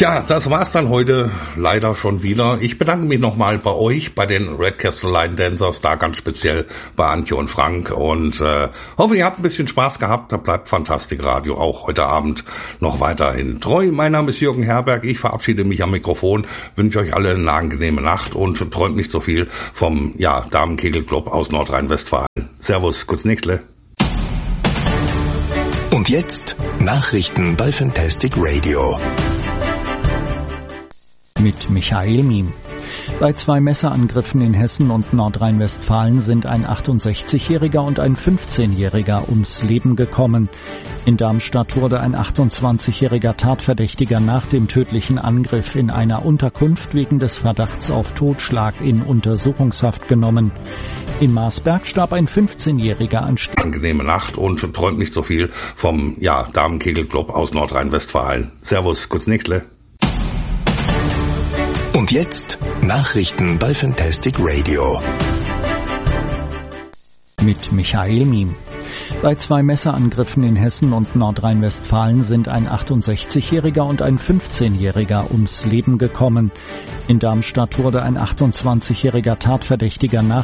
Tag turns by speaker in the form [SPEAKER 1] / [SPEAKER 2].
[SPEAKER 1] Ja, das war's dann heute leider schon wieder. Ich bedanke mich nochmal bei euch, bei den Red Castle Line Dancers, da ganz speziell bei Antje und Frank und hoffe, ihr habt ein bisschen Spaß gehabt. Da bleibt Fantastik Radio auch heute Abend noch weiterhin treu. Mein Name ist Jürgen Herberg, ich verabschiede mich am Mikrofon, wünsche euch alle eine angenehme Nacht und träumt nicht so viel vom Damenkegelclub aus Nordrhein-Westfalen. Servus, kurz Nächtle.
[SPEAKER 2] Und jetzt Nachrichten bei Fantastic Radio.
[SPEAKER 3] Mit Michael Miem. Bei 2 Messerangriffen in Hessen und Nordrhein-Westfalen sind ein 68-Jähriger und ein 15-Jähriger ums Leben gekommen. In Darmstadt wurde ein 28-jähriger Tatverdächtiger nach dem tödlichen Angriff in einer Unterkunft wegen des Verdachts auf Totschlag in Untersuchungshaft genommen. In Marsberg starb ein 15-jähriger an
[SPEAKER 1] Angenehme Nacht und träumt nicht so viel vom Damenkegelclub aus Nordrhein-Westfalen. Servus, kurz Nächtle.
[SPEAKER 2] Und jetzt Nachrichten bei Fantastic Radio.
[SPEAKER 3] Mit Michael Miem. Bei 2 Messerangriffen in Hessen und Nordrhein-Westfalen sind ein 68-jähriger und ein 15-jähriger ums Leben gekommen. In Darmstadt wurde ein 28-jähriger Tatverdächtiger nach